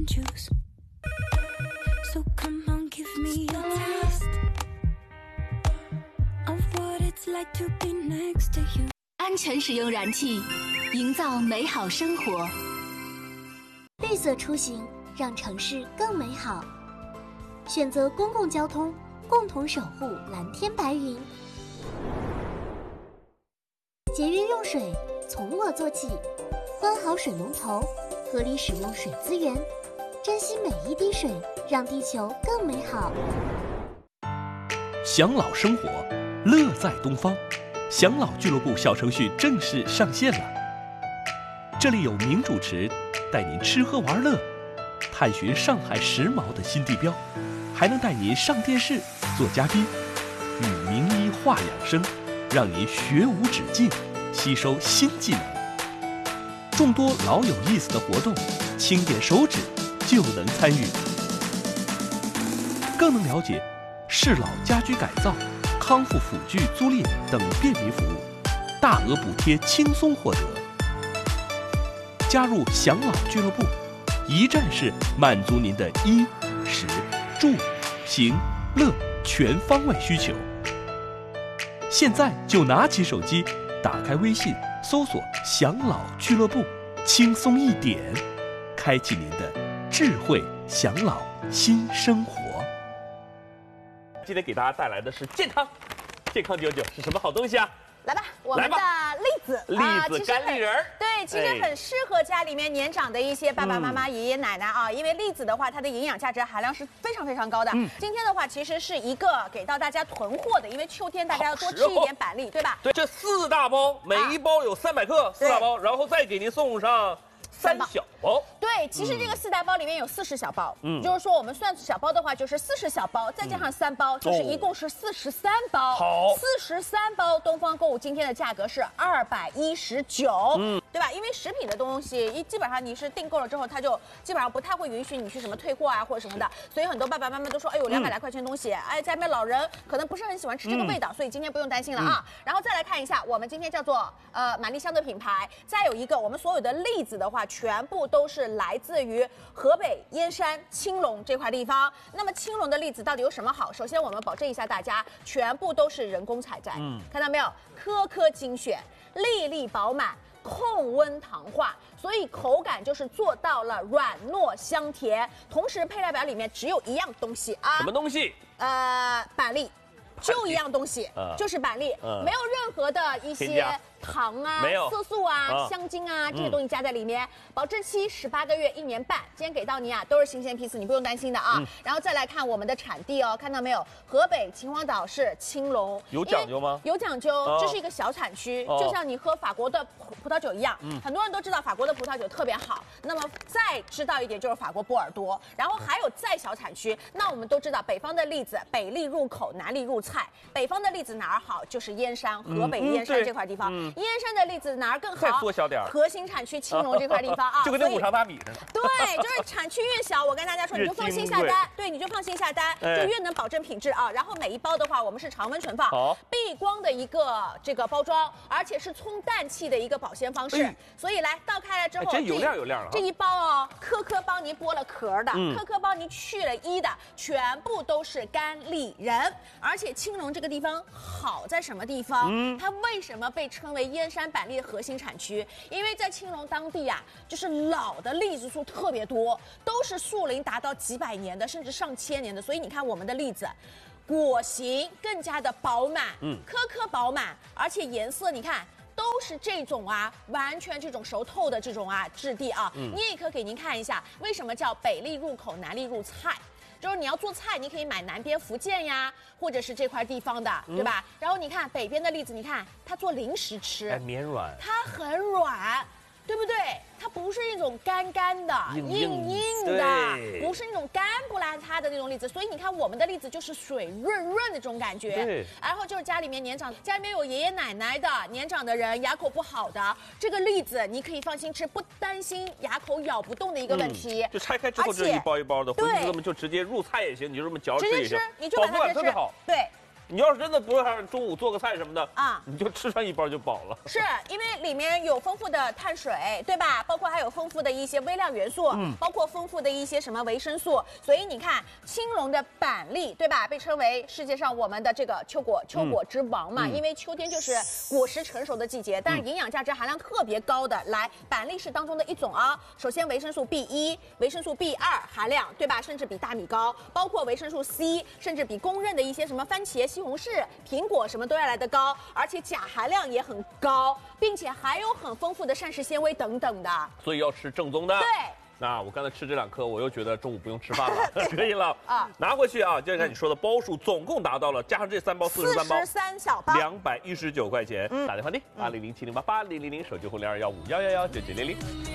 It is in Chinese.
and choose. So come on, give me a taste of what it's like to be next to you. 安全使用燃气，营造美好生活。 绿色出行，让城市更美好。选择公共交通，共同守护蓝天白云。节约用水，从我做起。关好水龙头，合理使用水资源，珍惜每一滴水，让地球更美好。 享老生活，乐在东方。享老俱乐部小程序正式上线了，这里有名主持带您吃喝玩乐，探寻上海时髦的新地标，还能带您上电视做嘉宾，与名医话养生，让您学无止境，吸收新技能。众多老有意思的活动，轻点手指就能参与，更能了解适老家居改造、康复辅具租赁等便民服务，大额补贴轻松获得。加入享老俱乐部，一站式满足您的衣、食、住、行、乐全方位需求。现在就拿起手机，打开微信，搜索“享老俱乐部”，轻松一点，开启您的智慧享老新生活。今天给大家带来的是健康99是什么好东西啊？ 来吧，我们的栗子， 栗子干栗仁儿， 对，其实很适合家里面年长的一些爸爸妈妈、爷爷奶奶啊，因为栗子的话，它的营养价值含量是非常非常高的。今天的话，其实是一个给到大家囤货的，因为秋天大家要多吃一点板栗，对吧？ 对，这4大包，每一包有300克，4大包，然后再给您送上3小包。 对，其实这个4大包里面有40小包，就是说我们算小包的话，就是40小包，再加上3包，就是一共是43包。 好 ，43包，东方购物今天的价格是219，对吧？因为食品的东西，基本上你是订购了之后，它就基本上不太会允许你去什么退货啊或者什么的，所以很多爸爸妈妈都说，哎呦，200来块钱东西，哎，家里面老人可能不是很喜欢吃这个味道，所以今天不用担心了啊。然后再来看一下，我们今天叫做满栗香的品牌，再有一个我们所有的栗子的话，全部都是来自于河北燕山青龙这块地方。那么青龙的栗子到底有什么好？首先我们保证一下大家，全部都是人工采摘，看到没有？颗颗精选，粒粒饱满，控温糖化，所以口感就是做到了软糯香甜。同时配料表里面只有一样东西啊， 什么东西？ 板栗。就一样东西，就是板栗，没有任何的一些糖啊、色素啊、香精啊这些东西加在里面。保质期18个月1年半。今天给到你啊，都是新鲜批次，你不用担心的啊。然后再来看我们的产地哦，看到没有？河北秦皇岛市青龙， 有讲究吗？ 有讲究，这是一个小产区，就像你喝法国的葡萄酒一样。很多人都知道法国的葡萄酒特别好，那么再知道一点就是法国波尔多，然后还有再小产区。那我们都知道北方的栗子，北栗入口，南栗入菜。北方的栗子哪儿好？就是燕山，河北燕山这块地方。燕山的栗子哪儿更好？ 再缩小点， 核心产区青龙这块地方啊， 就跟那5长大米似的。 对，就是产区越小，我跟大家说，你就放心下单。对，你就放心下单，就越能保证品质啊。然后每一包的话，我们是常温存放，避光的一个这个包装，而且是充氮气的一个保鲜方式。所以来倒开了之后， 真有亮有亮了。 这一包哦，颗颗帮您剥了壳的，颗颗帮您去了衣的，全部都是干栗仁。而且青龙这个地方好在什么地方？它为什么被称为燕山板栗的核心产区？因为在青龙当地啊，就是老的栗子树特别多，都是树龄达到几百年的，甚至上千年的。所以你看我们的栗子，果形更加的饱满，颗颗饱满，而且颜色你看。都是这种啊，完全这种熟透的这种啊质地啊，捏一颗给您看一下，为什么叫北栗入口，南栗入菜？就是你要做菜，你可以买南边福建呀，或者是这块地方的，对吧？然后你看北边的栗子，你看它做零食吃， 绵软， 它很软，对不对？它不是那种干干的、硬的，不是那种干不拉塌的那种栗子。所以你看我们的栗子就是水润润的这种感觉。 对。 然后就是家里面家里面有爷爷奶奶的、年长的人，牙口不好的，这个栗子你可以放心吃，不担心牙口咬不动的一个问题。 就拆开之后这一包一包的，回去这么就直接入菜也行，你就这么嚼着吃也行。 直接吃，你就把它直接吃。 特别好。 对。 你要是真的不是中午做个菜什么的啊， 你就吃上一包就饱了。 是因为里面有丰富的碳水，对吧？包括还有丰富的一些微量元素，包括丰富的一些什么维生素。所以你看，青龙的板栗，对吧？被称为世界上我们的这个秋果之王嘛，因为秋天就是果实成熟的季节，但是营养价值含量特别高的。来，板栗是当中的一种啊。首先维生素 B1、维生素 B2含量，对吧？甚至比大米高，包括维生素 C， 甚至比公认的一些什么番茄、西红柿、苹果什么都要来得高，而且钾含量也很高，并且还有很丰富的膳食纤维等等的。 所以要吃正宗的。 对。 那我刚才吃这2颗，我又觉得中午不用吃饭了，可以了啊，拿回去啊。就像你说的，包数总共达到了，加上这3包43包 ，43小包 ，219块钱。打电话订80070880000，手机后021511199900。